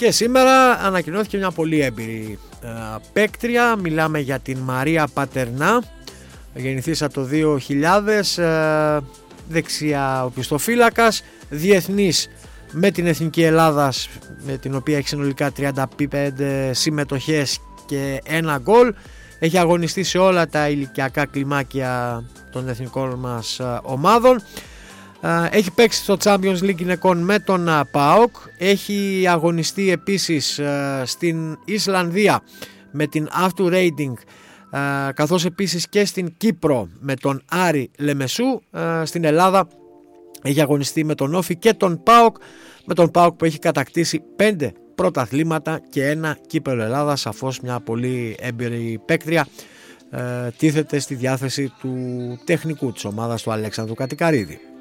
Και σήμερα ανακοινώθηκε μια πολύ έμπειρη παίκτρια. Μιλάμε για την Μαρία Πατερνά, γεννηθήσα το 2000, δεξιά οπισθοφύλακας, διεθνής με την Εθνική Ελλάδας, με την οποία έχει συνολικά 35 συμμετοχές και ένα γκολ. Έχει αγωνιστεί σε όλα τα ηλικιακά κλιμάκια των εθνικών μας ομάδων. Έχει παίξει στο Champions League γυναικών με τον ΠΑΟΚ. Έχει αγωνιστεί επίσης στην Ισλανδία με την After Rating, καθώς επίσης και στην Κύπρο με τον Άρη Λεμεσού. Στην Ελλάδα έχει αγωνιστεί με τον Όφη και τον ΠΑΟΚ, με τον ΠΑΟΚ που έχει κατακτήσει 5 πρωταθλήματα και ένα κύπελλο Ελλάδα. Σαφώς μια πολύ έμπειρη παίκτρια, τίθεται στη διάθεση του τεχνικού της ομάδας του Αλέξανδρου Κατικαρίδη.